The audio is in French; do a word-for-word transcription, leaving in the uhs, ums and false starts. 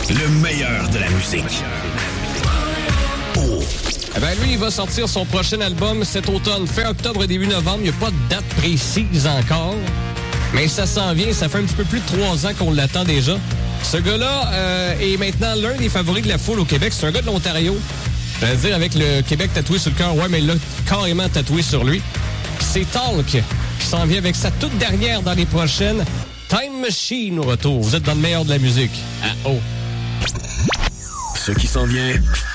Le meilleur de la musique. Oh. Eh ben lui, il va sortir son prochain album cet automne, fin octobre, début novembre. Il n'y a pas de date précise encore. Mais ça s'en vient. Ça fait un petit peu plus de trois ans qu'on l'attend déjà. Ce gars-là euh, est maintenant l'un des favoris de la foule au Québec. C'est un gars de l'Ontario. Je veux dire, avec le Québec tatoué sur le cœur. Ouais, mais là, carrément tatoué sur lui. C'est Talk qui s'en vient avec sa toute dernière dans les prochaines. Time Machine au retour. Vous êtes dans le meilleur de la musique. Ah oh. Ce qui s'en vient...